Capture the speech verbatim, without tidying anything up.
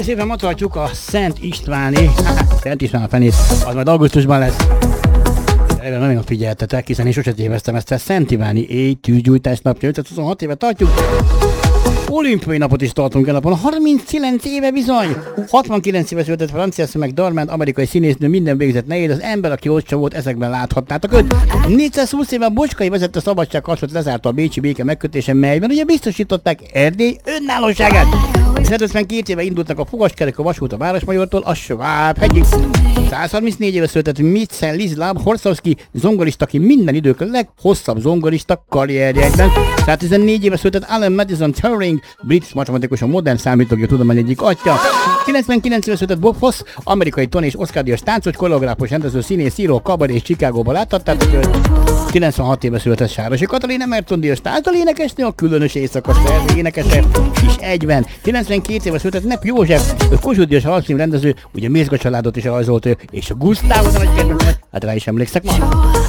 szépen ma tartjuk a Szent Istváni, Szent István a fenét, az majd augusztusban lesz. Erre nagyon figyeltetek, hiszen én sosem téveztem ezt a Szent Iváni éj tűzgyújtás napja, ötszázhuszonhat éve tartjuk. Olimpiai napot is tartunk el napon, harminckilenc éve bizony! hatvankilenc éve született Frances McDormand, amerikai színésznő, minden végzett nehéz, az ember, aki olcsó volt, ezekben láthatnátok őt. négyszázhúsz éve Bocskai vezette szabadságharcot, lezárta a bécsi béke megkötése, melyben ugye biztosították Erdély önállóságát. százötvenkét éve indultak a fogaskerek a vasút a Városmajortól a Sváb-hegyig. százharmincnégy éve született Mitchell Lizlab Horszowski, zongorista, aki minden idők leghosszabb zongorista karrierjében. száztizennégy éve született Alan Madison Turing, brit matematikus, a modern számítógép tudomány egyik atya. kilencvenkilenc éve született Bob Fosse, amerikai ton és Oscar-díjas táncos, koreográfus, rendező, színész, író, kabaré és Chicagóban láthattátok őt. kilencvenhat éve született Sárosi Katalin Emerton-díjas táltalénekesnő, a különös éjszakas szerző énekese, és egyben. kilencvenkét éve született Nepp József, ő Kossuth-díjas harcfilm rendező, ugye Mézga családot is rajzolt ő, és a Gusztávot a nagy kedvencem, hát rá is emlékszek ma.